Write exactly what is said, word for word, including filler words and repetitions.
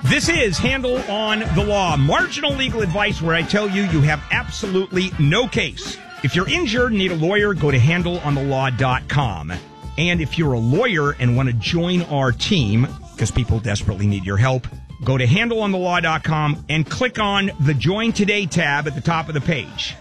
This is Handle on the Law, marginal legal advice where I tell you you have absolutely no case. If you're injured and need a lawyer, go to handle on the law dot com. And if you're a lawyer and want to join our team, because people desperately need your help, go to handle on the law dot com and click on the Join Today tab at the top of the page.